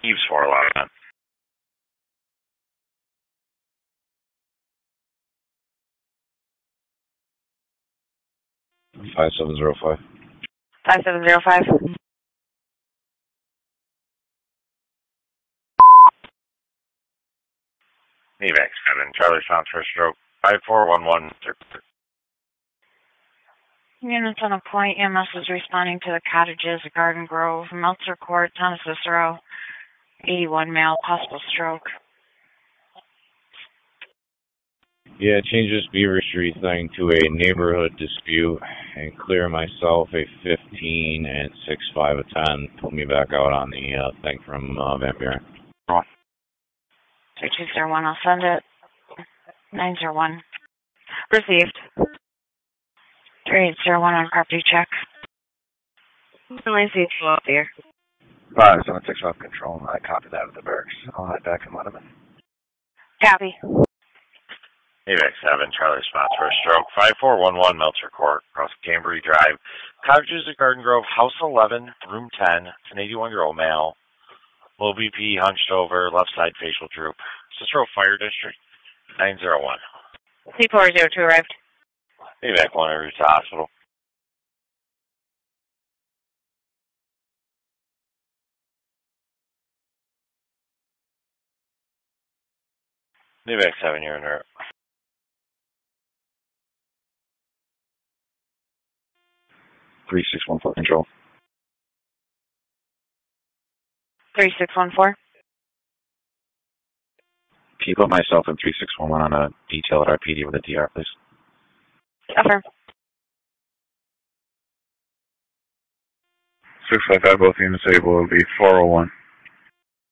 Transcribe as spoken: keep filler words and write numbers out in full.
Eves four eleven. five seven zero five. five seven zero five. Evac seven, Charlie response for stroke five four one one. Units on a point, E M S is responding to the cottages, Garden Grove, Meltzer Court, Thomas Cicero, eighty-one male, possible stroke. Yeah, change this Beaver Street thing to a neighborhood dispute and clear myself a fifteen and six five a ten. Put me back out on the uh, thing from uh, Van Buren. three two zero one, I'll send it. nine zero one. Received. three eight zero one on property check. Lindsay, slow here. five seven six five control. I copied that with the barracks. I'll head back and let him in. Copy. Evac seven, Charlie response for stroke five four one one, Meltzer Court, across Cambry Drive. Cottages at Garden Grove, House eleven, Room ten. It's an eighty-one-year-old male. Low B P, hunched over, left side facial droop. Cicero Fire District, nine zero one. C four zero two arrived. Evac one, route to hospital. Evac seven, you're in route. three six one four control. three six one four. Can you put myself in three six one one on a detail at R P D with a D R, please? Affirm. six five five, both units able, will be four oh one.